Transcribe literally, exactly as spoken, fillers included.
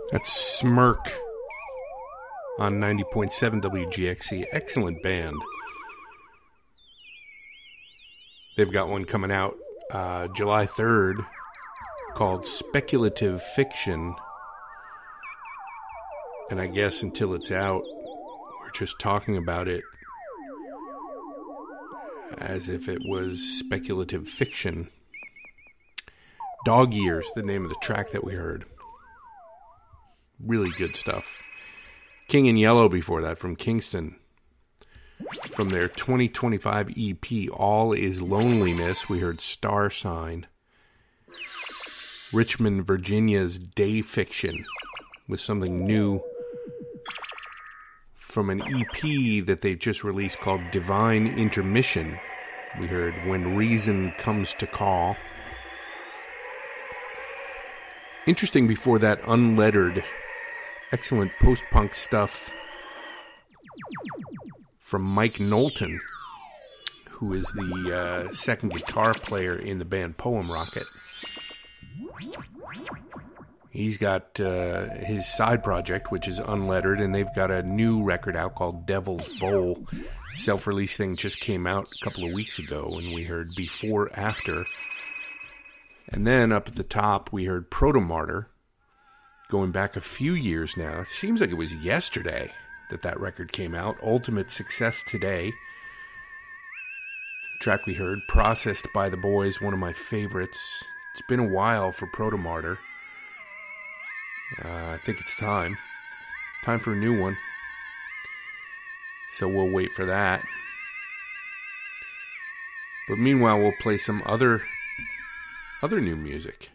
That's Smirk on ninety point seven W G X C. Excellent band. They've got one coming out uh, July third called Speculative Fiction. And I guess until it's out, we're just talking about it as if it was speculative fiction. Dog Years, the name of the track that we heard. Really good stuff. King in Yellow before that from Kingston. From their twenty twenty-five E P, All Is Loneliness, we heard Star Sign. Richmond, Virginia's Day Fiction with something new from an E P that they've just released called Divine Intermission. We heard When Reason Comes to Call. Interesting before that, Unlettered. Excellent post-punk stuff from Mike Knowlton, who is the uh, second guitar player in the band Poem Rocket. He's got uh, his side project, which is Unlettered, and they've got a new record out called Devil's Bowl. Self-release thing just came out a couple of weeks ago, and we heard Before After. And then up at the top, we heard Protomartyr, going back a few years now. It seems like it was yesterday that that record came out. Ultimate Success Today. Track we heard, Processed by the Boys, one of my favorites. It's been a while for Protomartyr. Uh, I think it's time. Time for a new one. So we'll wait for that. But meanwhile, we'll play some other other new music.